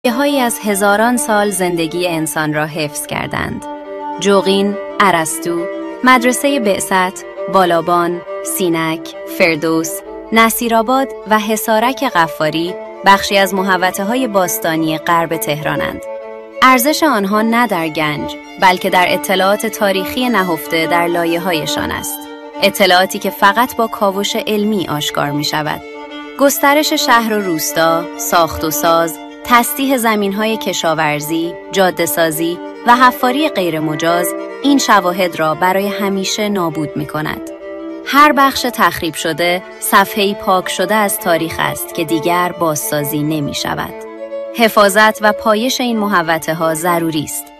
هایی از هزاران سال زندگی انسان را حفظ کردند. جوقین، ارسطو، مدرسه بعثت، بالابان، سینک، فردوس، نصیرآباد و حصارک غفاری بخشی از محوطه‌های باستانی غرب تهرانند. ارزش آنها نه در گنج، بلکه در اطلاعات تاریخی نهفته در لایه‌هایشان است. اطلاعاتی که فقط با کاوش علمی آشکار می شود. گسترش شهر و روستا، ساخت و ساز، تسطیح زمین‌های کشاورزی، جاده‌سازی و حفاری غیرمجاز این شواهد را برای همیشه نابود می‌کند. هر بخش تخریب شده صفحه‌ای پاک شده از تاریخ است که دیگر بازسازی نمی‌شود. حفاظت و پایش این محوطه‌ها ضروری است.